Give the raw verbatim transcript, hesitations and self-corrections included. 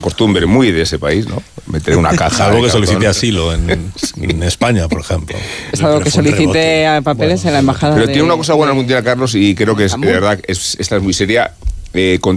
costumbre muy de ese país, ¿no? Meter una caja. Algo que solicite asilo en, en España, por ejemplo. Es algo que solicite a papeles bueno, en la embajada. Pero de, tiene una cosa buena el Mundial, Carlos, y creo que es, de Estambul. verdad, es, esta es muy seria. Eh, con